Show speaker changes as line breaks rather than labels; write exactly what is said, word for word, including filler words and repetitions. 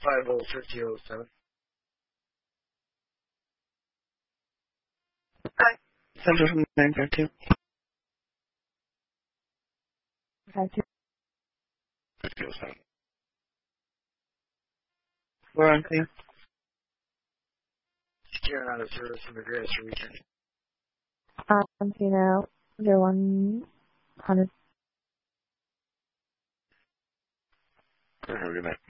five oh fifty oh seven.
Hi. Central from nine five two.
Five two.
fifty oh seven. We're on clear.
Securing out of service in the greatest region.
Um, you know, zero one hundred.
Have a good night.